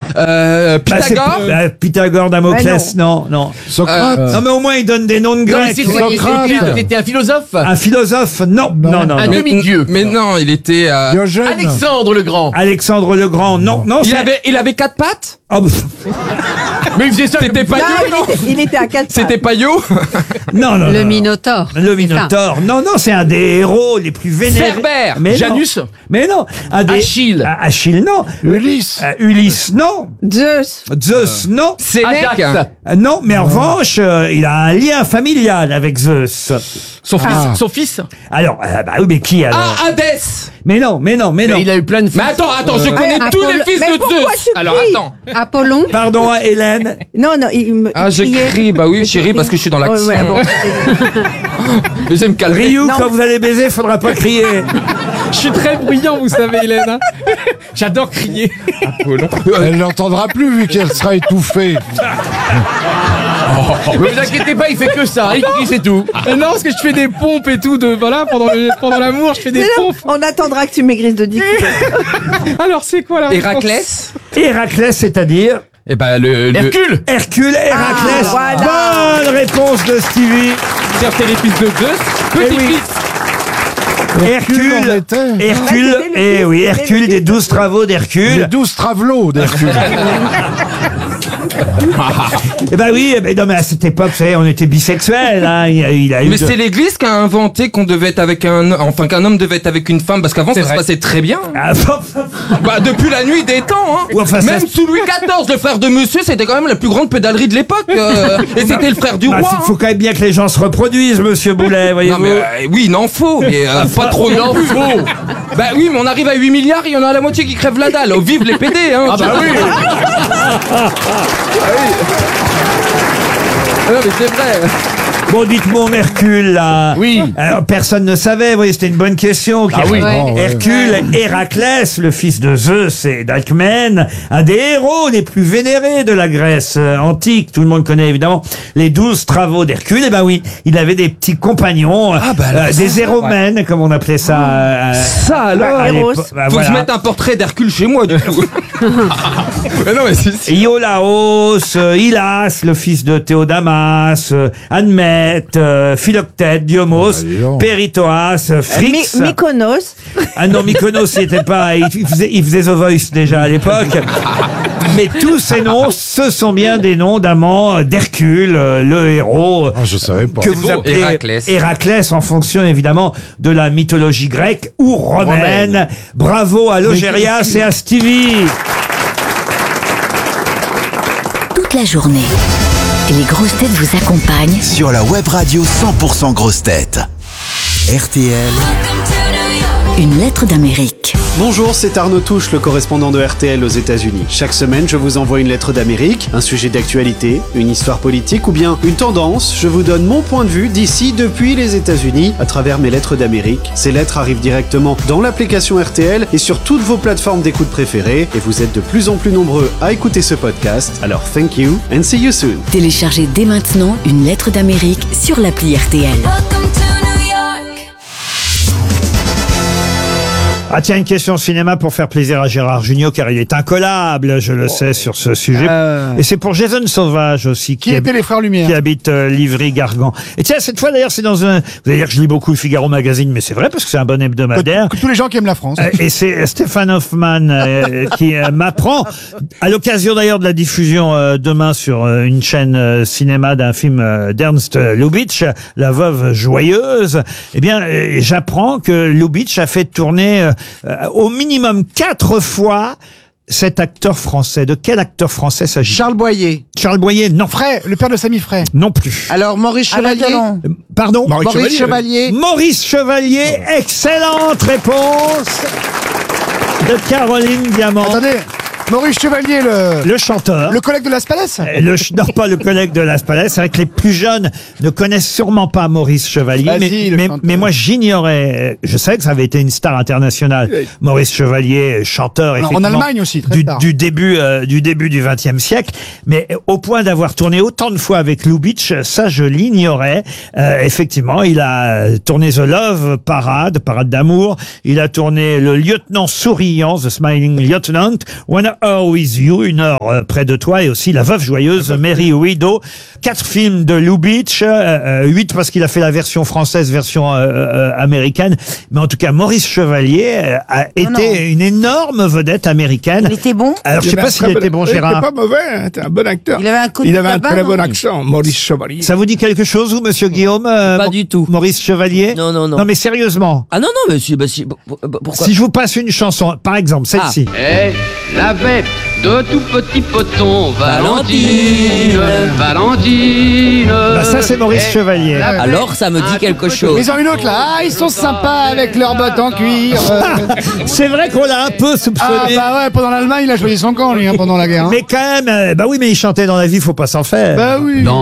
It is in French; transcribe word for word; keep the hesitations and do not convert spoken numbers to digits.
Euh, Bah, c'est Pythagore. P- euh, Pythagore, Damoclès, non, non. Socrate. Euh, Non, mais au moins, il donne des noms de Non, mais Grecs. c'était, Socrate. c'était- c'était un philosophe. Un philosophe, non, non, non. non, Un non. demi-dieu. Mais non, il était. euh, Diogène. Alexandre le Grand. Alexandre le Grand, non, non. Il c'est- avait, il avait quatre pattes. Oh, pff, Mais il faisait ça. C'était Non, Payot, il non était, il était à quatre C'était pattes. Payot. non, non. Le non. Minotaure. Le Minotaure. Non, non, c'est un des héros les plus vénérés. Cerbère. Mais non. Janus. Mais non. Un des... Achille. Ah, Achille, non. Ulysse. Euh, Ulysse, non. Zeus. Zeus, non. Sénèque. Ajax. Euh, non, mais en revanche, euh, il a un lien familial avec Zeus. Son fils. Ah. Son fils. Alors, euh, bah oui, mais qui alors Ah, Hadès. Mais non, mais non, mais non. Mais il a eu plein de fils. Mais attends, attends, je connais Ouais, tous Apollo- les fils mais de pourquoi Zeus. tu Alors cries attends. Apollon. Pardon, hein, Hélène. Non, non, il me. Ah, j'ai criait. crié. Bah oui, chérie, parce que je suis dans l'action. Ouais, ouais, bon. Mais j'aime calmer. Ryu, Non. quand vous allez baiser, faudra pas crier. Je suis très bruyant, vous savez, Hélène. hein. J'adore crier. Elle l'entendra plus vu qu'elle sera étouffée. Ne vous inquiétez pas, il fait que ça. Il crie, c'est tout. Non, parce que je fais des pompes et tout. De, voilà, pendant, le- pendant l'amour, je fais des Mais non, pompes. on attendra que tu maigrisses de dix kilos. Alors, c'est quoi la réponse? Héraclès. Héraclès, c'est-à-dire Eh ben, le. le- Hercule. Hercule, Héraclès. Ah, voilà. Bonne réponse de Stevie. C'est les fils de Zeus. Eh oui. Petit-fils. Hercule, en était. Hercule, Ouais, c'était le eh fils, oui, c'était Hercule le des fils. douze travaux Les d'Hercule. douze travelots d'Hercule. Eh ben oui, eh ben non, mais à cette époque, vous savez, on était bisexuels, hein. Il, a- il a eu Mais de- c'est l'Église qui a inventé qu'on devait être avec un, enfin qu'un homme devait être avec une femme, parce qu'avant ça vrai. se passait très bien. Ah, Bah depuis la nuit des temps, hein. Ou enfin, ça Même se- sous Louis quatorze, le frère de Monsieur, c'était quand même la plus grande pédalerie de l'époque. euh, et c'était le frère du bah, roi. faut- faut hein. quand même bien que les gens se reproduisent, monsieur Boulet, voyez-vous. Non mais euh, oui, il en faut, mais euh, pas trop non plus. Bah oui, mais on arrive à huit milliards, il y en a la moitié qui crèvent la dalle. Oh, vive les P D, hein. Ah bah oui. Non mais c'est vrai. Bon, dites-moi, Hercule, là. Oui. Alors, personne ne savait, vous voyez, c'était une bonne question. Ah oui. Ouais. Oh, ouais. Hercule, Héraclès, le fils de Zeus et d'Alcmène, un des héros les plus vénérés de la Grèce euh, antique. Tout le monde connaît évidemment les douze travaux d'Hercule. Et ben oui, il avait des petits compagnons, Ah bah alors euh, ça, des héromènes, comme on appelait ça. euh, Ça alors. à Héros. l'époque. Bah, Faut que je voilà. mette un portrait d'Hercule chez moi du coup. Mais non mais si, si. Iolaos, euh, Hylas, le fils de Théodamas, euh, Admète, euh, Philoctète, Diomos, Ah, dis donc. Péritoas, euh, Phrix. My- Mykonos. Ah non, Mykonos, il était pas, il il faisait, il faisait The Voice déjà à l'époque. Mais tous ces noms, ce sont bien des noms d'amants d'Hercule, euh, le héros. Ah, je savais pas. Que vous beau, appelez Héraclès. Héraclès en fonction évidemment de la mythologie grecque ou romaine. Bravo à Logérias et à Stevie. Toute la journée, les grosses têtes vous accompagnent Sur la web radio cent pour cent grosses têtes. R T L. une lettre d'Amérique. Bonjour, c'est Arnaud Touche, le correspondant de R T L aux États-Unis. Chaque semaine, je vous envoie une lettre d'Amérique, un sujet d'actualité, une histoire politique ou bien une tendance. Je vous donne mon point de vue d'ici, depuis les États-Unis, à travers mes lettres d'Amérique. Ces lettres arrivent directement dans l'application R T L et sur toutes vos plateformes d'écoute préférées. Et vous êtes de plus en plus nombreux à écouter ce podcast. Alors, thank you and see you soon. Téléchargez dès maintenant une lettre d'Amérique sur l'appli R T L. Ah tiens, une question cinéma pour faire plaisir à Gérard Jugnot, car il est incollable, je le sais, sur ce sujet. Euh. Et c'est pour Jason Sauvage aussi, Qui hab- étaient les frères Lumière? qui habite euh, Livry-Gargan. Et tiens, cette fois d'ailleurs, c'est dans un... Vous allez dire que je lis beaucoup le Figaro Magazine, mais c'est vrai, parce que c'est un bon hebdomadaire. Que tous les gens qui aiment la France. Euh, Et c'est Stéphane Hoffman euh, qui euh, m'apprend, à l'occasion d'ailleurs de la diffusion euh, demain sur euh, une chaîne euh, cinéma d'un film euh, d'Ernst Lubitsch, La Veuve Joyeuse, eh bien, euh, j'apprends que Lubitsch a fait tourner euh, euh, au minimum quatre fois cet acteur français. De quel acteur français s'agit-il? Charles Boyer. Charles Boyer, non. Fray, le père de Samy Fray. Non plus. Alors Maurice Alain Chevalier. Delon. Euh, Pardon? Maurice Chevalier. Maurice Chevalier, excellente réponse de Caroline Diamant. Attendez, Maurice Chevalier, le, Le chanteur. le collègue de Las Palais. Euh, Le, ch- non, pas le collègue de Las Palais. C'est vrai que les plus jeunes ne connaissent sûrement pas Maurice Chevalier. Ah mais, si, le mais, chanteur. mais moi, j'ignorais. Je savais que ça avait été une star internationale. Maurice Chevalier, chanteur, En effectivement. Allemagne aussi, très du, tard. du début, euh, du début du vingtième siècle. Mais au point d'avoir tourné autant de fois avec Lubitsch, ça, je l'ignorais. Euh, effectivement, il a tourné The Love Parade, Parade d'amour. Il a tourné Le Lieutenant Souriant, The Smiling Lieutenant. Ou, un- Hour With You, une heure euh, près de toi, et aussi La Veuve Joyeuse, Mary Widow. Quatre films de Lubitsch, euh, euh, huit parce qu'il a fait la version française, version euh, euh, américaine. Mais en tout cas, Maurice Chevalier euh, a été non. une énorme vedette américaine. Il était bon. Alors, je sais pas s'il était bon, Il était Gérard. pas mauvais, hein, c'était un bon acteur. Il avait un coup de Il avait un tabac, très non bon accent, Maurice Chevalier. Ça vous dit quelque chose, vous, monsieur Guillaume euh, Pas Mo- du tout. Maurice Chevalier Non, non, non. Non, mais sérieusement. Ah non, non, monsieur, bah, si, bah, bah, pourquoi Si je vous passe une chanson, par exemple, celle-ci. Elle avait de tout petits potons, Valentine, Valentine. Bah, ça, c'est Maurice Chevalier. Alors, ça me dit quelque chose. Ils ont une autre là, ah, ils sont sympas avec leurs bottes en cuir. euh. C'est vrai qu'on l'a un peu Ah soupçonné. bah ouais, pendant l'Allemagne, il a choisi son camp, lui, hein, pendant la guerre. hein. Mais quand même, euh, bah oui, mais il chantait dans la vie, faut pas s'en faire. Bah oui.